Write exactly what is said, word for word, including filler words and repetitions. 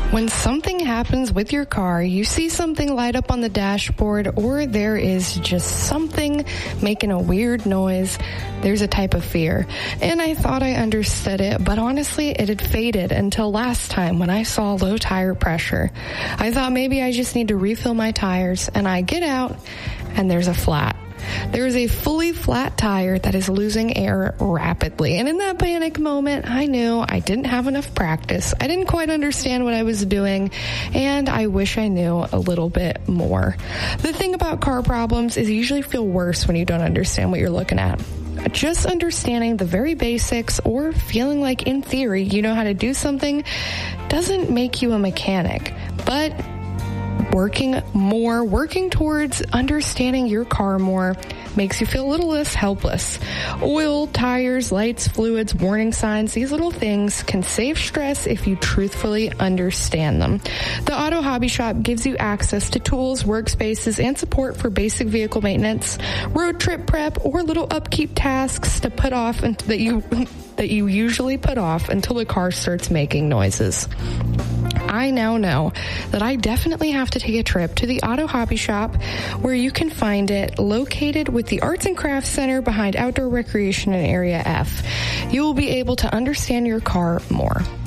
When something happens with your car, you see something light up on the dashboard, or there is just something making a weird noise, there's a type of fear. And I thought I understood it, but honestly, it had faded until last time when I saw low tire pressure. I thought maybe I just need to refill my tires, and I get out, and there's a flat. There is a fully flat tire that is losing air rapidly. And in that panic moment, I knew I didn't have enough practice. I didn't quite understand what I was doing, and I wish I knew a little bit more. The thing about car problems is you usually feel worse when you don't understand what you're looking at. Just understanding the very basics or feeling like in theory you know how to do something doesn't make you a mechanic. But working more, working towards understanding your car more makes you feel a little less helpless. Oil, tires, lights, fluids, warning signs, these little things can save stress if you truthfully understand them. The Auto Hobby Shop gives you access to tools, workspaces, and support for basic vehicle maintenance, road trip prep, or little upkeep tasks to put off and that you that you usually put off until the car starts making noises. I now know that I definitely have to take a trip to the Auto Hobby Shop, where you can find it located with the Arts and Crafts Center behind Outdoor Recreation in Area F. You will be able to understand your car more.